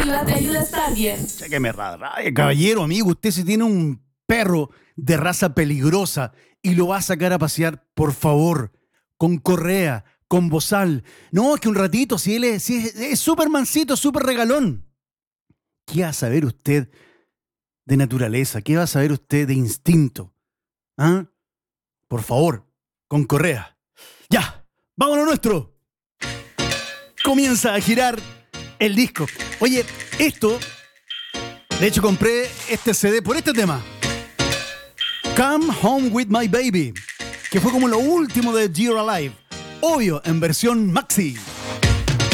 Carla te ayuda a estar bien. Chéqueme, caballero, amigo, usted si tiene un perro de raza peligrosa y lo va a sacar a pasear, por favor, con correa, con bozal. No, es que un ratito, si él es súper mansito, súper regalón. ¿Qué va a saber usted de naturaleza? ¿Qué va a saber usted de instinto? ¿Ah? Por favor, con correa. Ya, vámonos nuestro. Comienza a girar el disco. Oye, de hecho compré este CD por este tema. Come Home With My Baby, que fue como lo último de Dear Alive. Obvio, en versión maxi.